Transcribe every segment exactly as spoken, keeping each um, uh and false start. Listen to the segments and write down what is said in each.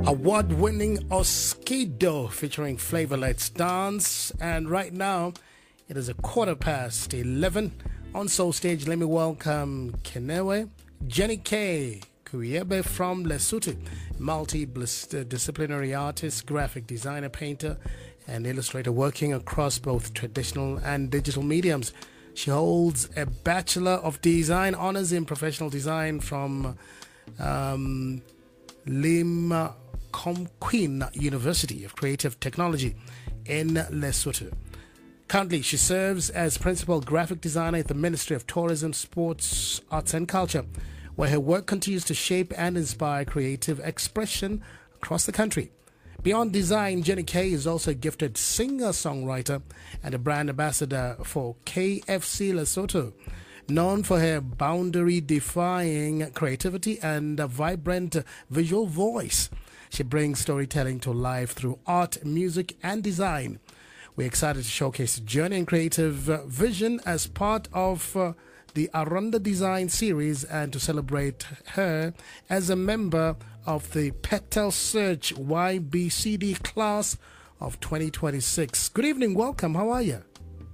award-winning Oskido featuring Flavor Let's Dance. And right now, it is a quarter past eleven. On Soul Stage, let me welcome Kenewe, Jenny K. Kuyebe from Lesotho, multidisciplinary artist, graphic designer, painter, and illustrator working across both traditional and digital mediums. She holds a Bachelor of Design honors in professional design from um, Lim Komquin University of Creative Technology in Lesotho. Currently, she serves as principal graphic designer at the Ministry of Tourism, Sports, Arts and Culture, where her work continues to shape and inspire creative expression across the country. Beyond design, Jenny K is also a gifted singer-songwriter and a brand ambassador for K F C Lesotho. Known for her boundary-defying creativity and a vibrant visual voice, she brings storytelling to life through art, music, and design. We're excited to showcase her journey and creative uh, vision as part of uh, the Aranda Design series and to celebrate her as a member of the Petal Search Y B C D class of twenty twenty-six. Good evening, welcome, how are you?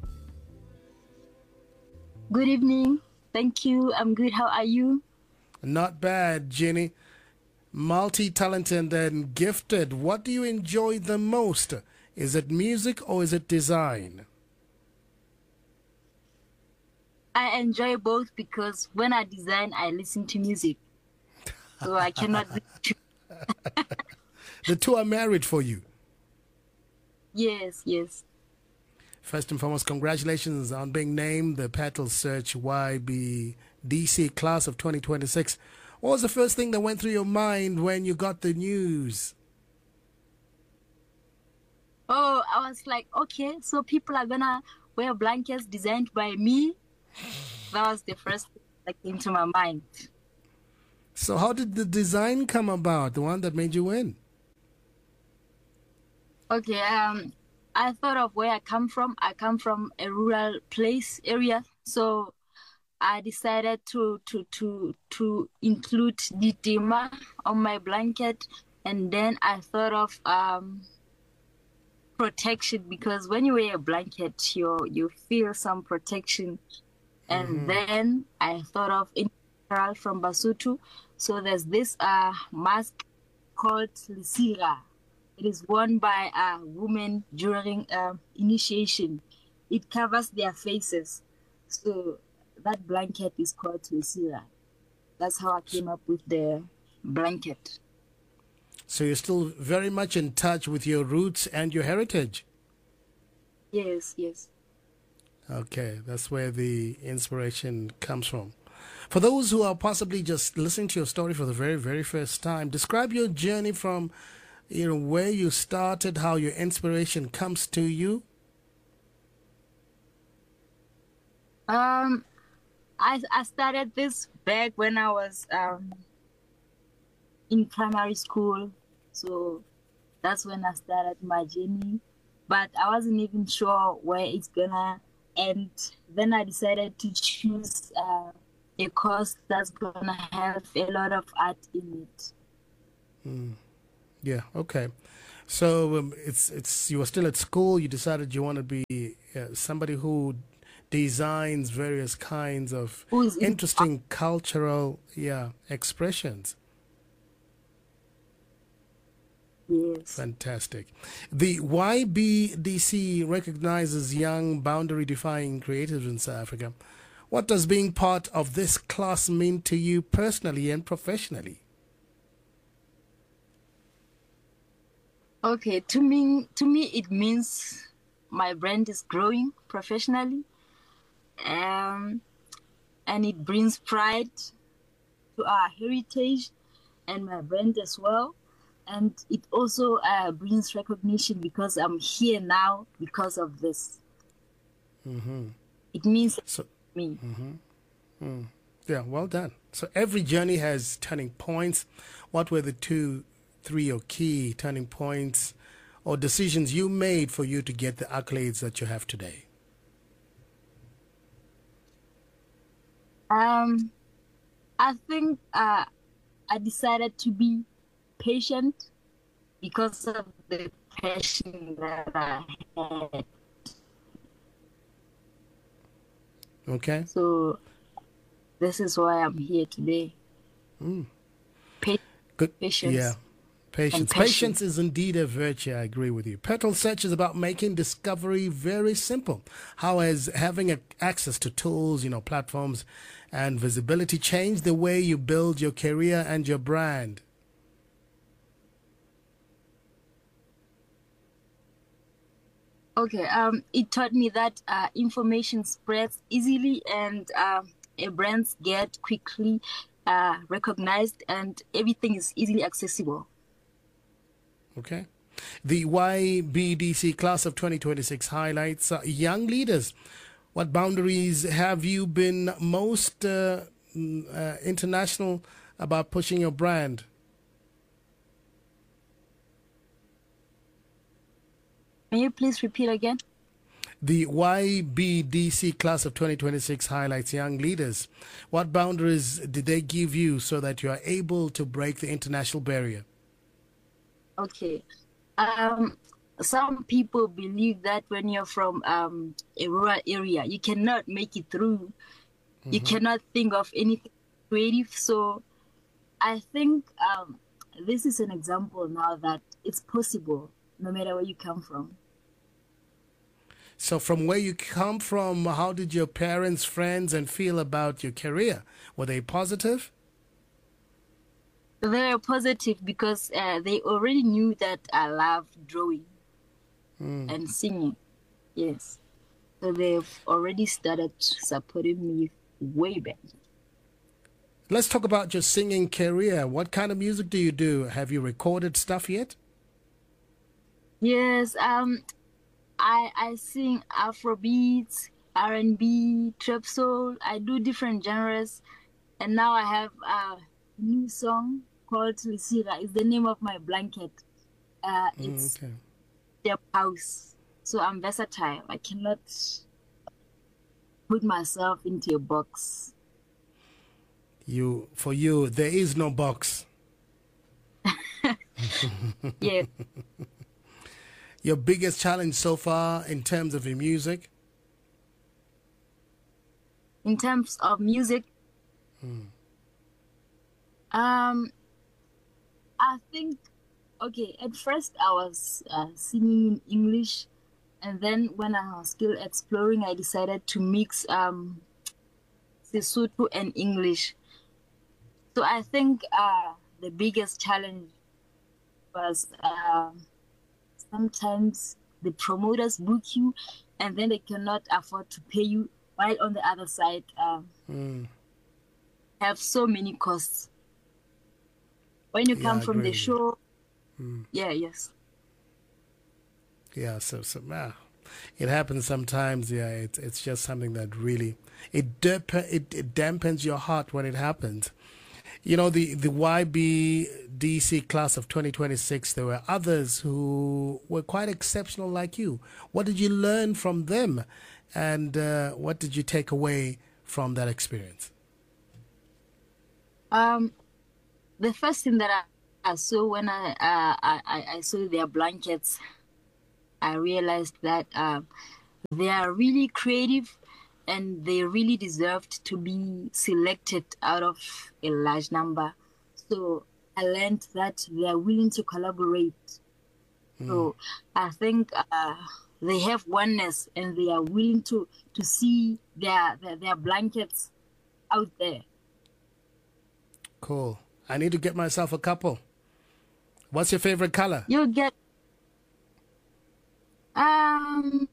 Good evening, thank you, I'm good, how are you? Not bad, Jenny. Multi-talented and gifted, what do you enjoy the most? Is it music or is it design? I enjoy both because when I design, I listen to music. So I cannot do two. The two are married for you? Yes, yes. First and foremost, congratulations on being named the Petal Search Y B D C class of twenty twenty-six. What was the first thing that went through your mind when you got the news? Oh, I was like, okay, so people are gonna wear blankets designed by me. That was the first thing that came to my mind. So how did the design come about, the one that made you win? Okay, um, I thought of where I come from. I come from a rural place area, so I decided to to to to include Ditima on my blanket, and then I thought of um. protection, because when you wear a blanket you you feel some protection, and mm-hmm. then I thought of Integral from Basotho. So there's this uh mask called Lisira. It is worn by a woman during uh, initiation. It covers their faces, so that blanket is called Lisira. That's how I came up with the blanket. So you're still very much in touch with your roots and your heritage? Yes, yes. Okay, that's where the inspiration comes from. For those who are possibly just listening to your story for the very, very first time, describe your journey from, you know, where you started, how your inspiration comes to you. Um, I I started this back when I was um. in primary school, so that's when I started my journey, but I wasn't even sure where it's gonna end. Then I decided to choose uh, a course that's gonna have a lot of art in it. Mm. Yeah, okay. So um, it's it's you were still at school, you decided you want to be uh, somebody who designs various kinds of Who's interesting in- cultural yeah expressions. Yes. Fantastic. The Y B D C recognizes young, boundary-defying creatives in South Africa. What does being part of this class mean to you personally and professionally? Okay, to me, to me, it means my brand is growing professionally, um, and it brings pride to our heritage and my brand as well. And it also uh, brings recognition because I'm here now because of this. Mm-hmm. It means so, me. Mm-hmm. Mm. Yeah, well done. So every journey has turning points. What were the two, three or key turning points or decisions you made for you to get the accolades that you have today? Um, I think uh, I decided to be patient because of the passion that I had. Okay. So this is why I'm here today. Mm. Pa- Good. patience. Yeah. Patience. passion. Patience is indeed a virtue. I agree with you. Petal Search is about making discovery very simple. How has having a, access to tools, you know, platforms and visibility changed the way you build your career and your brand? Okay, um, it taught me that uh, information spreads easily and uh, uh, brands get quickly uh, recognized and everything is easily accessible. Okay. The Y B D C class of twenty twenty-six highlights uh, young leaders. What boundaries have you been most uh, mm, uh, international about pushing your brand? Can you please repeat again? The Y B D C class of twenty twenty-six highlights young leaders. What boundaries did they give you so that you are able to break the international barrier? Okay. Um, some people believe that when you're from um, a rural area, you cannot make it through. Mm-hmm. You cannot think of anything creative. So I think um, this is an example now that it's possible no matter where you come from. So from where you come from, how did your parents, friends, and feel about your career? Were they positive? They were positive because uh, they already knew that I love drawing mm. and singing. Yes. So they've already started supporting me way back. Let's talk about your singing career. What kind of music do you do? Have you recorded stuff yet? Yes, um, I I sing Afrobeats, R and B, trap soul. I do different genres, and now I have a new song called Lisira. It's the name of my blanket. Uh, it's okay. Step House. So I'm versatile. I cannot put myself into a box. You for you, there is no box. Yeah. Your biggest challenge so far in terms of your music? In terms of music, hmm. um, I think, okay, at first I was uh, singing in English, and then when I was still exploring, I decided to mix um, Sesotho and English. So I think uh, the biggest challenge was uh, sometimes the promoters book you and then they cannot afford to pay you, while on the other side um, mm. have so many costs. When you come yeah, from the show, mm. yeah, yes. Yeah, so, so ah, it happens sometimes. Yeah, it, it's just something that really, it, dep- it, it dampens your heart when it happens. You know, the, the Y B D C class of twenty twenty-six, there were others who were quite exceptional like you. What did you learn from them? And uh, what did you take away from that experience? Um, the first thing that I, I saw when I, uh, I, I saw their blankets, I realized that uh, they are really creative and they really deserved to be selected out of a large number. So I learned that they are willing to collaborate. Mm. So I think uh, they have oneness and they are willing to, to see their, their, their blankets out there. Cool. I need to get myself a couple. What's your favorite color? You'll get... Um...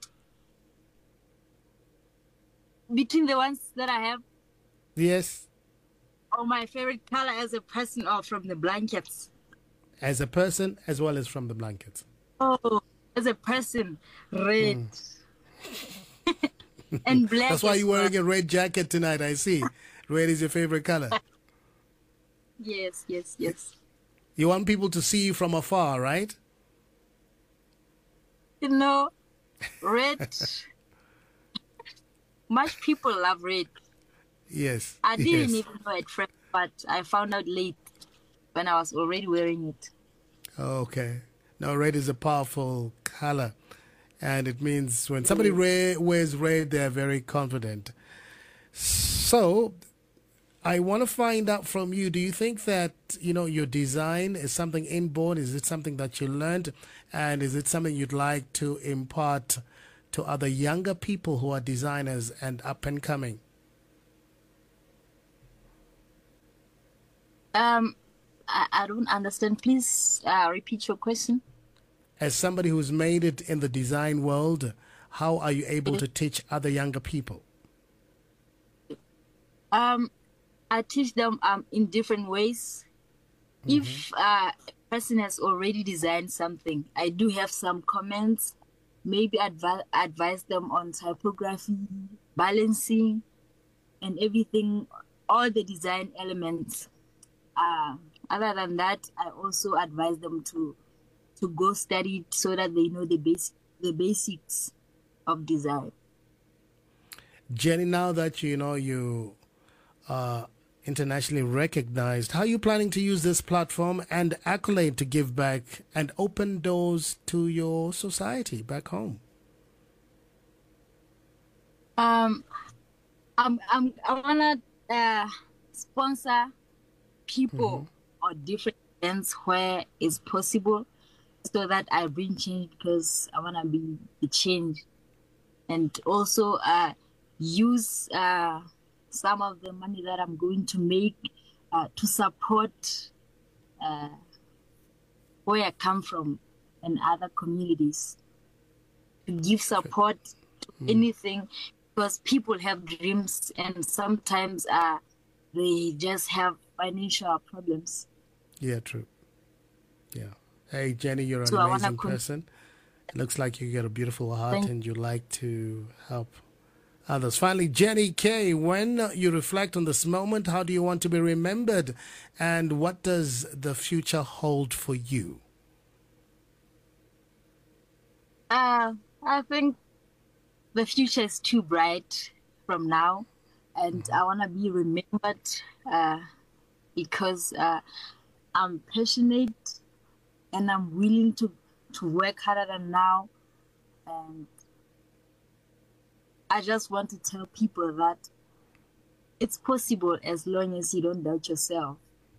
Between the ones that I have? Yes. Or my favorite color as a person or from the blankets? As a person as well as from the blankets. Oh, as a person, red. Mm. And black. That's why you're wearing a red jacket tonight, I see. Red is your favorite color. Yes, yes, yes. You want people to see you from afar, right? You know, red... Much people love red. Yes. I didn't yes. even know at first, but I found out late when I was already wearing it. Okay. Now, red is a powerful color, and it means when somebody ra- wears red, they're very confident. So, I want to find out from you, do you think that, you know, your design is something inborn? Is it something that you learned? And is it something you'd like to impart to other younger people who are designers and up and coming? Um, I, I don't understand. Please uh, repeat your question. As somebody who's made it in the design world, how are you able to teach other younger people? Um, I teach them um in different ways. Mm-hmm. If uh, a person has already designed something, I do have some comments. Maybe advise advise them on typography, balancing, and everything, all the design elements. Uh, other than that, I also advise them to to go study it so that they know the basic the basics of design. Jenny, now that you know you are internationally recognized, how are you planning to use this platform and accolade to give back and open doors to your society back home? Um, I'm, I'm, I want to uh, sponsor people mm-hmm. or different events where it's possible so that I bring change, because I want to be the change. And also uh, use uh, some of the money that I'm going to make uh, to support uh, where I come from and other communities, to give support to mm. anything, because people have dreams and sometimes uh, they just have financial problems. Yeah, true. Yeah. Hey, Jenny, you're an so amazing person. It looks like you got a beautiful heart Thank and you like to help others. Finally, Jenny K, when you reflect on this moment, how do you want to be remembered, and what does the future hold for you? Uh, I think the future is too bright from now, and mm-hmm. I want to be remembered uh, because uh, I'm passionate and I'm willing to, to work harder than now. And I just want to tell people that it's possible as long as you don't doubt yourself.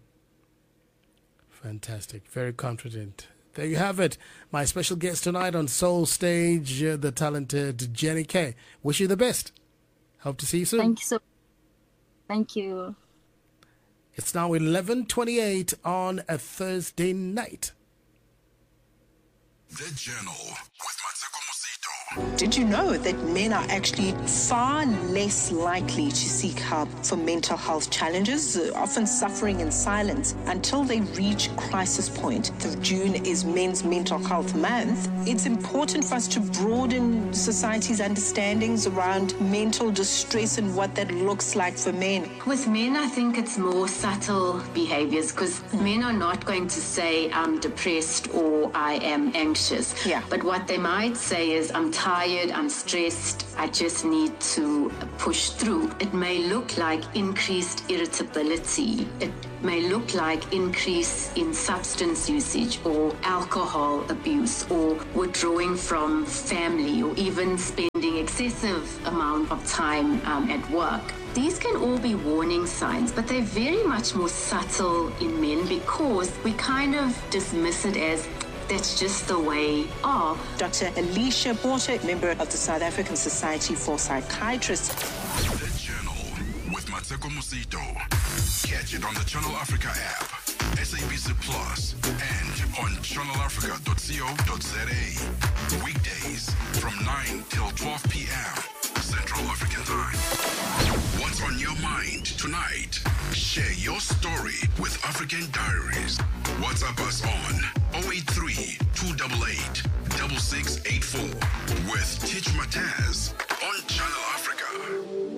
Fantastic. Very confident. There you have it. My special guest tonight on Soul Stage, uh, the talented Jenny K. Wish you the best. Hope to see you soon. Thank you so Thank you. It's now eleven twenty-eight on a Thursday night. The Journal with Mateko Musito. Did you know that men are actually far less likely to seek help for mental health challenges, often suffering in silence until they reach crisis point? The June is Men's Mental Health Month. It's important for us to broaden society's understandings around mental distress and what that looks like for men. With men, I think it's more subtle behaviors, because men are not going to say, I'm depressed or I am anxious. Yeah. But what they might say is, I'm tired, I'm stressed, I just need to push through. It may look like increased irritability. It may look like increase in substance usage or alcohol abuse or withdrawing from family or even spending excessive amount of time um, at work. These can all be warning signs, but they're very much more subtle in men because we kind of dismiss it as that's just the way of. Doctor Alicia Porter, member of the South African Society for Psychiatrists. The Journal with Mateko Musito. Catch it on the Channel Africa app, S A B C Plus, and on channel africa dot co dot za. Weekdays from nine till twelve p.m. Central African Time. What's on your mind tonight? Share your story with African Diaries. WhatsApp us on oh eight three, two eight eight, six six eight four with Teach Mataz on Channel Africa.